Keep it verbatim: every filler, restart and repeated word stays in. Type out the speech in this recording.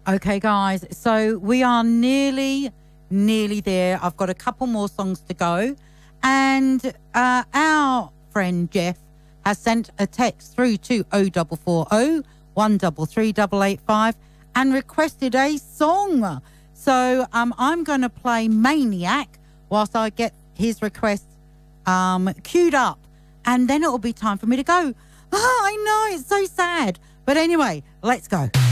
Okay, guys, so we are nearly, nearly there. I've got a couple more songs to go. And uh, our friend Jeff has sent a text through to oh four four oh, one three three eight eight five and requested a song. So um, I'm going to play Maniac whilst I get his request um, queued up. And then it will be time for me to go. Oh, I know, it's so sad. But anyway, let's go.